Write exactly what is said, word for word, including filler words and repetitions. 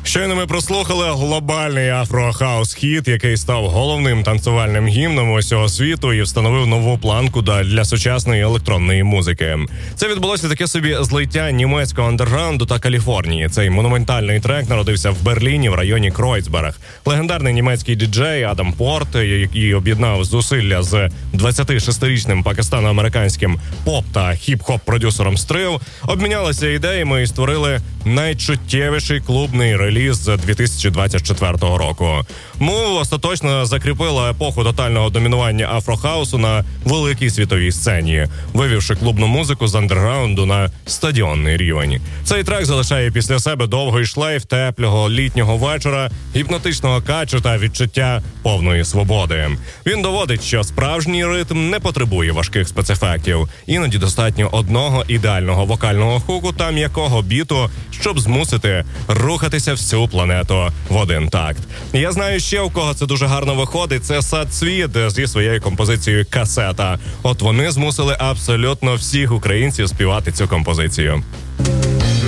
Щойно ми прослухали глобальний афро-хаус-хіт, який став головним танцювальним гімном усього світу і встановив нову планку для сучасної електронної музики. Це відбулося таке собі злиття німецького андерграунду та Каліфорнії. Цей монументальний трек народився в Берліні в районі Кройцберг. Легендарний німецький діджей Адам Порт, який об'єднав зусилля з двадцятишестирічним пакистано-американським поп та хіп-хоп-продюсером Стрив, обмінялися ідеями і створили найчуттєвіший клубний реліз дві тисячі двадцять четвертого року. Мув остаточно закріпила епоху тотального домінування афрохаусу на великій світовій сцені, вивівши клубну музику з андерграунду на стадіонний рівень. Цей трек залишає після себе довгий шлейф теплого літнього вечора, гіпнотичного качу та відчуття повної свободи. Він доводить, що справжній ритм не потребує важких спецефектів. Іноді достатньо одного ідеального вокального хуку та м'якого біту, щоб змусити рухатися всю планету в один такт. Я знаю ще, у кого це дуже гарно виходить, це Сад Світ зі своєю композицією «Касета». От вони змусили абсолютно всіх українців співати цю композицію.